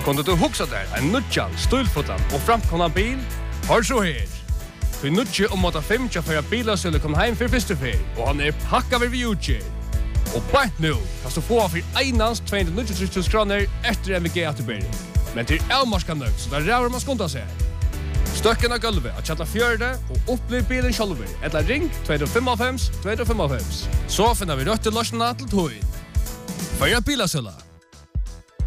Kunde du huxa där en nutjan, stulfotan och framkomna bil? Hör så här. Du nutje om att 5 för att bilar skulle komma hem för första fel och han är packad vid utge. Och bara nu kan du få för einans 290 kronor efter MVG ATB. Men till Elmarskan nu så där räver man skonta sig. Stöcken av gulvet att chatta fjärde och upplev bilen själv. Eller ring 255 255. Så finner vi rött till lösningen till tog. För bilasilla.